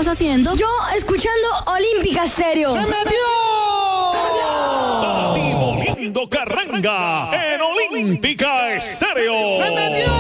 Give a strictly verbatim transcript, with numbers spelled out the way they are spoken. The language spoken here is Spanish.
estás haciendo? Yo escuchando Olímpica Estéreo. ¡Se metió! Moviendo Carranga en Olímpica Estéreo. ¡Se metió!